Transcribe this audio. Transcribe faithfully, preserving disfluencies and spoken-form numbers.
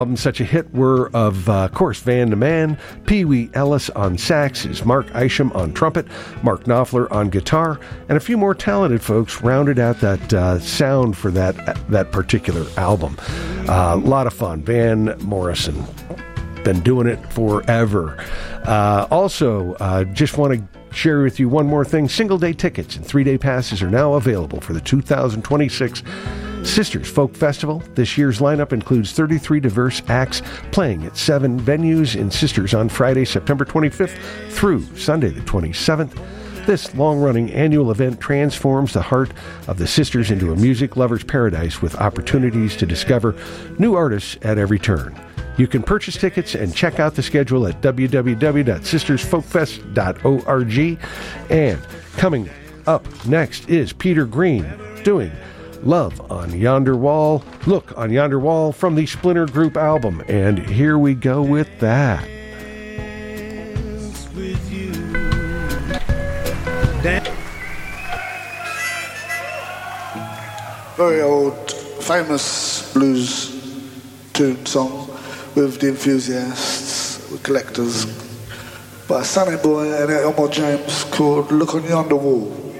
Such a hit were, of uh, course, Van de Man, Pee Wee Ellis on saxes, Mark Isham on trumpet, Mark Knopfler on guitar, and a few more talented folks rounded out that uh, sound for that that particular album. Uh, a lot of fun. Van Morrison, been doing it forever. Uh, also, uh, just want to share with you one more thing. Single-day tickets and three-day passes are now available for the two thousand twenty-six Sisters Folk Festival. This year's lineup includes thirty-three diverse acts playing at seven venues in Sisters on Friday, September twenty-fifth through Sunday the twenty-seventh. This long-running annual event transforms the heart of the Sisters into a music lover's paradise with opportunities to discover new artists at every turn. You can purchase tickets and check out the schedule at w w w dot sisters folk fest dot org. And coming up next is Peter Green doing Love on Yonder Wall, Look on Yonder Wall from the Splinter Group album. And here we go with that. Very old, famous blues tune song with the enthusiasts, the collectors, by Sonny Boy and Elmore James, called Look on Yonder Wall.